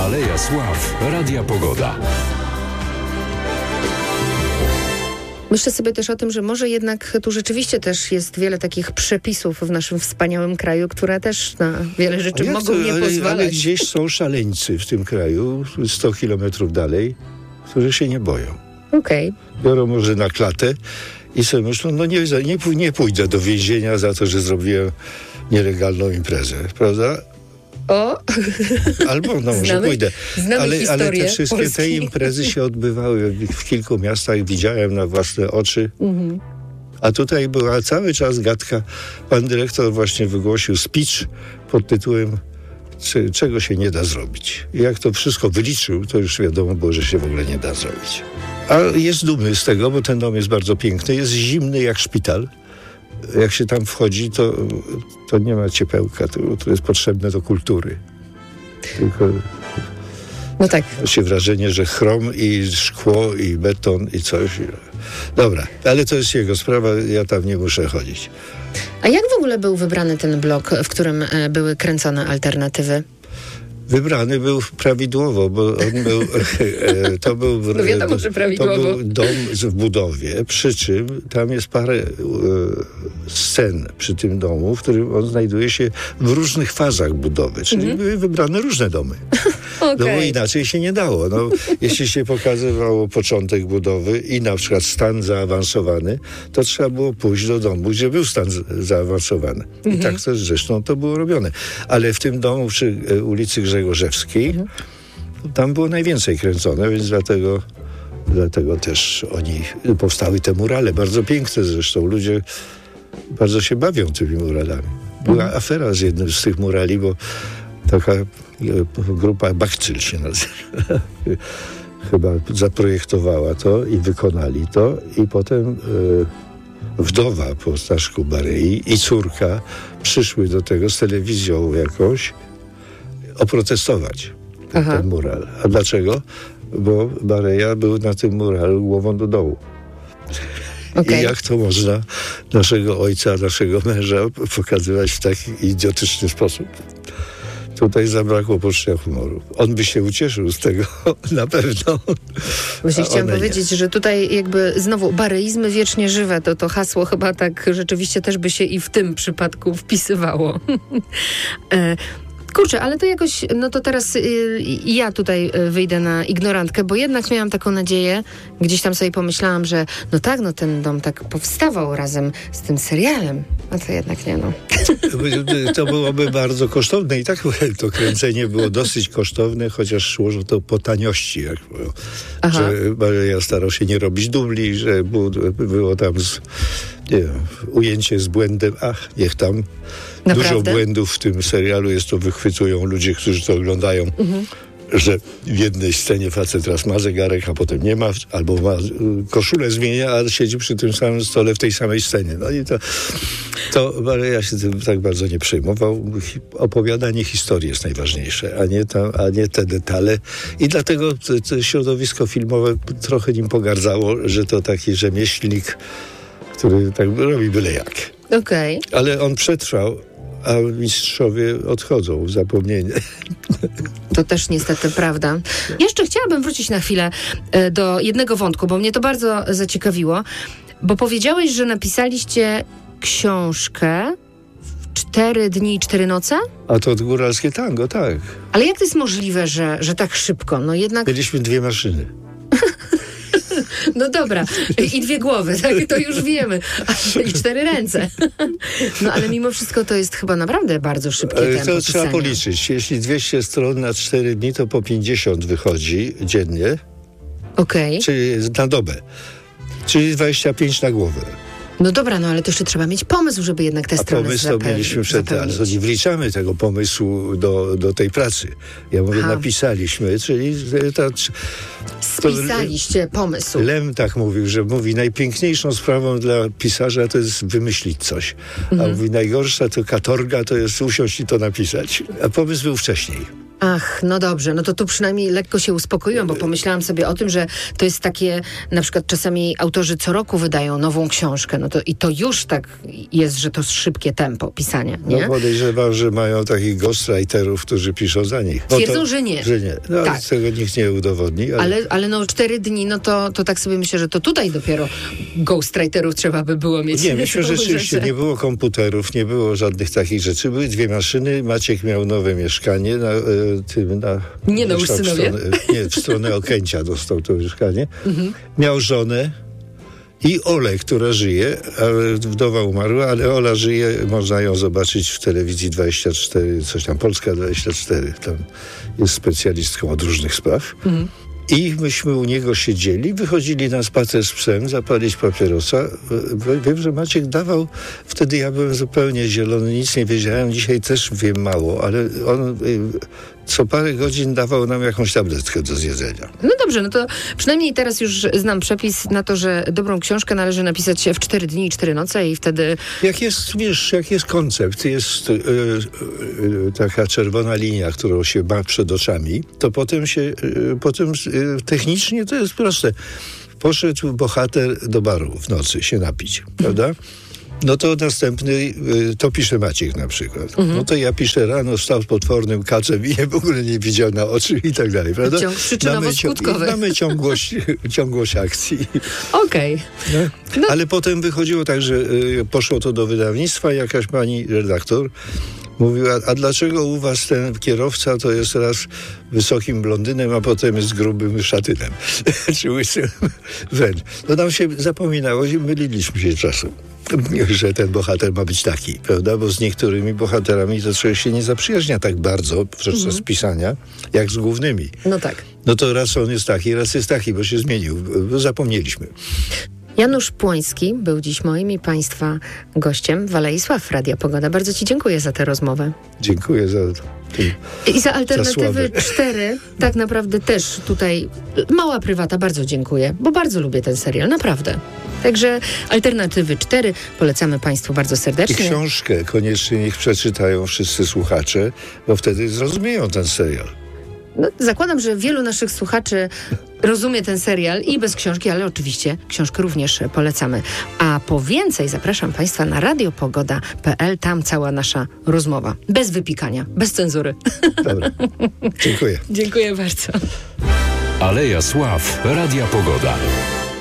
Aleja Sław Radia Pogoda. Myślę sobie też o tym, że może jednak tu rzeczywiście też jest wiele takich przepisów w naszym wspaniałym kraju, które też na wiele rzeczy mogą nie pozwalać. Ale gdzieś są szaleńcy w tym kraju, 100 kilometrów dalej, którzy się nie boją. Okej. Biorą może na klatę i sobie myślą, no nie pójdę do więzienia za to, że zrobiłem nielegalną imprezę, prawda? O! Albo może pójdę. Ale te wszystkie Polski. te imprezy się odbywały w kilku miastach, widziałem na własne oczy. Mhm. A tutaj była cały czas gadka. Pan dyrektor właśnie wygłosił speech pod tytułem czego się nie da zrobić. I jak to wszystko wyliczył, to już wiadomo było, że się w ogóle nie da zrobić. A jest dumny z tego, bo ten dom jest bardzo piękny, jest zimny jak szpital. Jak się tam wchodzi, to nie ma ciepełka, to jest potrzebne do kultury. Tylko No tak. się wrażenie, że chrom i szkło i beton i coś. Dobra, ale to jest jego sprawa, ja tam nie muszę chodzić. A jak w ogóle był wybrany ten blok, w którym były kręcone alternatywy? Wybrany był prawidłowo, bo on był, to był, No wiadomo, że prawidłowo. To był dom w budowie, przy czym tam jest parę scen przy tym domu, w którym on znajduje się w różnych fazach budowy, czyli były wybrane różne domy. Okay. No bo inaczej się nie dało. No, jeśli się pokazywało początek budowy i na przykład stan zaawansowany, to trzeba było pójść do domu, gdzie był stan zaawansowany. I tak też zresztą to było robione. Ale w tym domu przy ulicy Grzegorzewskiej tam było najwięcej kręcone, więc dlatego też powstały te murale. Bardzo piękne zresztą. Ludzie bardzo się bawią tymi muralami. Była afera z jednym z tych murali, bo taka grupa Bakcyl się nazywa. Chyba zaprojektowała to i wykonali to i potem wdowa po Staszku Barei i córka przyszły do tego z telewizją jakąś oprotestować ten mural. A dlaczego? Bo Bareja był na tym muralu głową do dołu. Okay. I jak to można naszego ojca, naszego męża pokazywać w taki idiotyczny sposób? Tutaj zabrakło poczucia humoru. On by się ucieszył z tego, na pewno. Właśnie chciałam powiedzieć, że tutaj jakby znowu bareizmy wiecznie żywe, to hasło chyba tak rzeczywiście też by się i w tym przypadku wpisywało. Kurczę, ale to jakoś, no to teraz ja tutaj wyjdę na ignorantkę, bo jednak miałam taką nadzieję, gdzieś tam sobie pomyślałam, że no tak, no ten dom tak powstawał razem z tym serialem, a to jednak nie, no. To byłoby bardzo kosztowne i tak to kręcenie było dosyć kosztowne, chociaż szło to po taniości, jak było. Że ja starał się nie robić dubli, że było tam ujęcie z błędem, niech tam. Naprawdę? Dużo błędów w tym serialu jest, to wychwytują ludzie, którzy to oglądają, że w jednej scenie facet raz ma zegarek, a potem nie ma, albo ma koszulę zmienia, a siedzi przy tym samym stole w tej samej scenie. No i to ja się tym tak bardzo nie przejmował. Opowiadanie historii jest najważniejsze, a nie te detale. I dlatego to środowisko filmowe trochę nim pogardzało, że to taki rzemieślnik, który tak robi byle jak. Okej. Ale on przetrwał, a mistrzowie odchodzą w zapomnienie. To też niestety prawda. Jeszcze chciałabym wrócić na chwilę do jednego wątku, bo mnie to bardzo zaciekawiło, bo powiedziałeś, że napisaliście książkę w 4 dni i 4 noce? A to góralskie tango, tak. Ale jak to jest możliwe, że tak szybko? No jednak... Mieliśmy 2 maszyny. No dobra, i 2 głowy, tak, to już wiemy. I 4 ręce. No ale mimo wszystko to jest chyba naprawdę bardzo szybkie tempo To pisania. trzeba policzyć. Jeśli 200 stron na 4 dni, to po 50 wychodzi dziennie. Okej. Czyli na dobę. Czyli 25 na głowę. No dobra, no ale to jeszcze trzeba mieć pomysł, żeby jednak te strony pomysł to mieliśmy ale to nie wliczamy tego pomysłu do tej pracy. Ja mówię, napisaliśmy, czyli spisaliście pomysł. Lem tak mówił, że najpiękniejszą sprawą dla pisarza to jest wymyślić coś. A mówi, najgorsza to katorga to jest usiąść i to napisać. A pomysł był wcześniej. Ach, no dobrze, no to tu przynajmniej lekko się uspokoiłam, bo pomyślałam sobie o tym, że to jest takie, na przykład czasami autorzy co roku wydają nową książkę, no to i to już tak jest, że to szybkie tempo pisania, nie? No podejrzewam, że mają takich ghostwriterów, którzy piszą za nich. Twierdzą, że nie. Że nie. No tak. tego nikt nie udowodni. Ale no 4 dni, no to tak sobie myślę, że to tutaj dopiero ghostwriterów trzeba by było mieć. Nie, myślę, że rzeczywiście nie było komputerów, nie było żadnych takich rzeczy. Były 2 maszyny, Maciek miał nowe mieszkanie w stronę Okęcia dostał to mieszkanie. Miał żonę i Olę, która żyje, ale wdowa umarła, ale Ola żyje, można ją zobaczyć w telewizji 24, coś tam, Polska 24, tam jest specjalistką od różnych spraw. I myśmy u niego siedzieli, wychodzili na spacer z psem, zapalić papierosa. Wiem, że Maciek dawał, wtedy ja byłem zupełnie zielony, nic nie wiedziałem, dzisiaj też wiem mało, ale on co parę godzin dawał nam jakąś tabletkę do zjedzenia. No dobrze, no to przynajmniej teraz już znam przepis na to, że dobrą książkę należy napisać w 4 dni i 4 noce i wtedy... Jak jest koncept, jest taka czerwona linia, którą się ma przed oczami, to potem technicznie to jest proste. Poszedł bohater do baru w nocy się napić, prawda? No to następny, to pisze Maciek na przykład. No to ja piszę rano, stał z potwornym kaczem i w ogóle nie widział na oczy i tak dalej, prawda? Ciąg przyczynowo-skutkowy. Mamy ciągłość akcji. Okej. No. Ale potem wychodziło tak, że poszło to do wydawnictwa, jakaś pani redaktor mówiła, a dlaczego u was ten kierowca to jest raz wysokim blondynem, a potem jest grubym szatynem, czy łysym wręcz. No nam się zapominało i myliliśmy się czasem, że ten bohater ma być taki, prawda? Bo z niektórymi bohaterami to człowiek się nie zaprzyjaźnia tak bardzo podczas pisania, jak z głównymi. No tak. No to raz on jest taki, bo się zmienił. Zapomnieliśmy. Janusz Płoński był dziś moim i Państwa gościem w Alei Sław Radia Pogoda. Bardzo Ci dziękuję za tę rozmowę. Dziękuję za i za Alternatywy 4. Tak naprawdę też tutaj mała prywata, bardzo dziękuję, bo bardzo lubię ten serial, naprawdę. Także Alternatywy 4 polecamy Państwu bardzo serdecznie. I książkę koniecznie niech przeczytają wszyscy słuchacze, bo wtedy zrozumieją ten serial. No, zakładam, że wielu naszych słuchaczy rozumie ten serial i bez książki, ale oczywiście książkę również polecamy. A po więcej zapraszam Państwa na radiopogoda.pl, tam cała nasza rozmowa. Bez wypikania, bez cenzury. Dobra, dziękuję. Dziękuję bardzo. Aleja Sław Radia Pogoda.